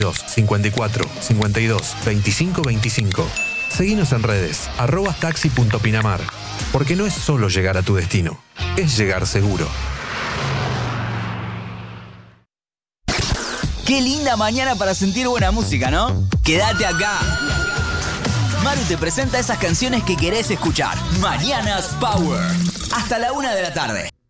54 52 25 25. Seguinos en redes, @taxi.pinamar. Porque no es solo llegar a tu destino, es llegar seguro. Qué linda mañana para sentir buena música, ¿no? Quédate acá. Maru te presenta esas canciones que querés escuchar. Mañanas Power. Hasta la 1 de la tarde.